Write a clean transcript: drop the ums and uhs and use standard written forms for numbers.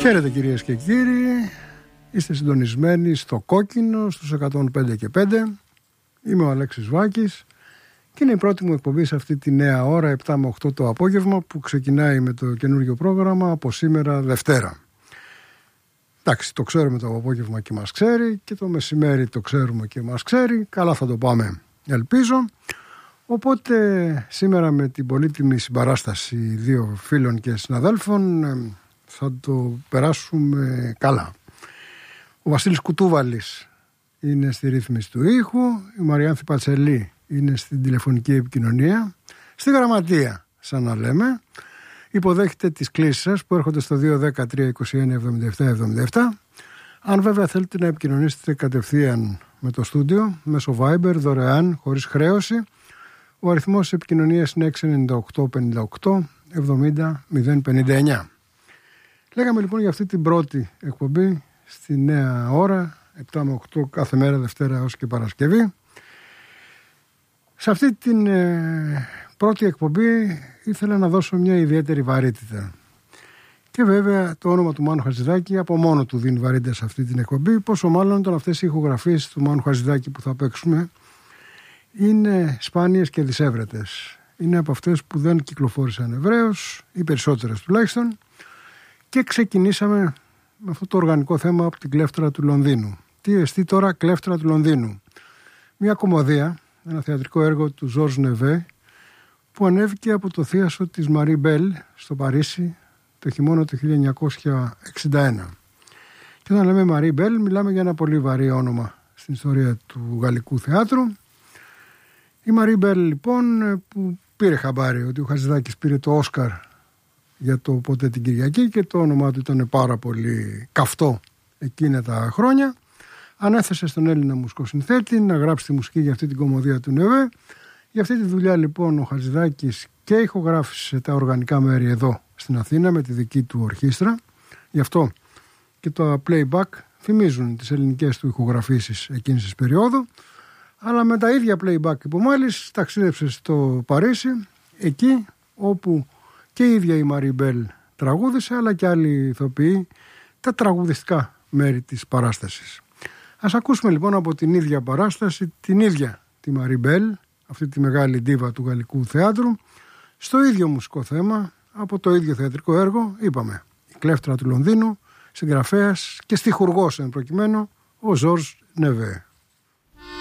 Χαίρετε κυρίες και κύριοι, είστε συντονισμένοι στο Κόκκινο στους 105 και 5. Είμαι ο Αλέξης Βάκης και είναι η πρώτη μου εκπομπή σε αυτή τη νέα ώρα 7 με 8 το απόγευμα που ξεκινάει με το καινούργιο πρόγραμμα από σήμερα Δευτέρα. Εντάξει, το ξέρουμε το απόγευμα και μας ξέρει και το μεσημέρι το ξέρουμε και μας ξέρει. Καλά θα το πάμε, ελπίζω. Οπότε σήμερα με την πολύτιμη συμπαράσταση δύο φίλων και συναδέλφων θα το περάσουμε καλά. Ο Βασίλης Κουτούβαλης είναι στη ρύθμιση του ήχου, η Μαριάνθη Πατσελή είναι στην τηλεφωνική επικοινωνία, στη γραμματεία σαν να λέμε. Υποδέχεται τις κλήσεις σας που έρχονται στο 213-21-77-77. Αν βέβαια θέλετε να επικοινωνήσετε κατευθείαν με το στούντιο μέσω Viber, δωρεάν, χωρίς χρέωση, ο αριθμός της επικοινωνίας είναι 698-58-70-059. Λέγαμε λοιπόν για αυτή την πρώτη εκπομπή στη νέα ώρα, 7 με 8 κάθε μέρα, Δευτέρα έως και Παρασκευή. Σε αυτή την πρώτη εκπομπή ήθελα να δώσω μια ιδιαίτερη βαρύτητα. Και βέβαια το όνομα του Μάνου Χατζηδάκη από μόνο του δίνει βαρύτητα σε αυτή την εκπομπή, πόσο μάλλον όταν αυτές οι ηχογραφίες του Μάνου Χατζηδάκη που θα παίξουμε είναι σπάνιες και δισεύρετες. Είναι από αυτές που δεν κυκλοφόρησαν ευρέως, οι περισσότερες τουλάχιστον, και ξεκινήσαμε με αυτό το οργανικό θέμα από την κλέφτρα του Λονδίνου. Τι εστί τώρα κλέφτρα του Λονδίνου? Μια κομμωδία, ένα θεατρικό έργο του Ζορζ Νεβέ που ανέβηκε από το θίασο της Μαρί Μπέλ στο Παρίσι το χειμώνα του 1961. Και όταν λέμε Μαρί Μπέλ μιλάμε για ένα πολύ βαρύ όνομα στην ιστορία του γαλλικού θεάτρου. Η Μαρί Μπέλ λοιπόν που πήρε χαμπάρι ότι ο Χατζηδάκης πήρε το Όσκαρ για το Ποτέ την Κυριακή και το όνομά του ήταν πάρα πολύ καυτό εκείνα τα χρόνια, ανέθεσε στον Έλληνα μουσικοσυνθέτη να γράψει τη μουσική για αυτή την κομμωδία του Νεβέ. Για αυτή τη δουλειά λοιπόν ο Χατζηδάκης και ηχογράφησε τα οργανικά μέρη εδώ στην Αθήνα με τη δική του ορχήστρα. Γι' αυτό και το playback θυμίζουν τις ελληνικές του ηχογραφήσεις εκείνης της περίοδου. Αλλά με τα ίδια playback που μόλις ταξίδεψε στο Παρίσι, εκεί όπου και η ίδια η Μαρί Μπέλ τραγούδισε, αλλά και άλλοι ηθοποιοί, τα τραγουδιστικά μέρη της παράστασης. Ας ακούσουμε λοιπόν από την ίδια παράσταση, την ίδια τη Μαρί Μπέλ, αυτή τη μεγάλη ντίβα του γαλλικού θεάτρου, στο ίδιο μουσικό θέμα, από το ίδιο θεατρικό έργο, είπαμε, η κλέφτρα του Λονδίνου, συγγραφέας και στιχουργός εν προκειμένου, ο Ζορζ Νεβέ.